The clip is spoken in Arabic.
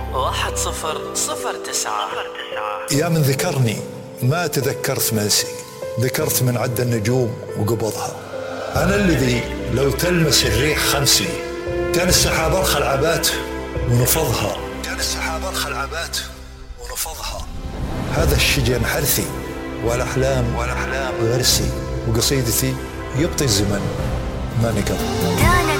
1009. يا من ذكرني ما تذكرت منسي، ذكرت من عد النجوم وقبضها. أنا الذي لو تلمس الريح خمسي، كان السحاب أرخى العبات ونفضها، هذا الشجن حرثي والأحلام غرسي، وقصيدتي يبطي الزمن ما نقض.